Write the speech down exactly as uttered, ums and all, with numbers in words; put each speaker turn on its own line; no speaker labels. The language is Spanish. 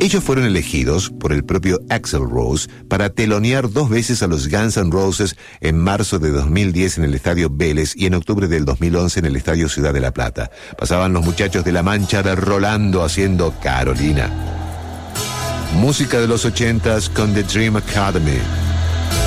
Ellos fueron elegidos por el propio Axl Rose para telonear dos veces a los Guns N' Roses en marzo de dos mil diez en el Estadio Vélez y en octubre del dos mil once en el Estadio Ciudad de La Plata. Pasaban los muchachos de La Mancha de Rolando haciendo Carolina. Música de los ochentas con The Dream Academy.